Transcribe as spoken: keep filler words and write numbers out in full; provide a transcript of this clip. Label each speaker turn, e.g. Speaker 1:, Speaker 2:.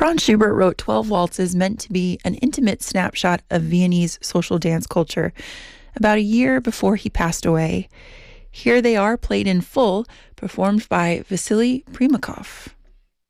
Speaker 1: Franz Schubert wrote twelve waltzes meant to be an intimate snapshot of Viennese social dance culture about a year before he passed away. Here they are, played in full, performed by Vasily Primakov.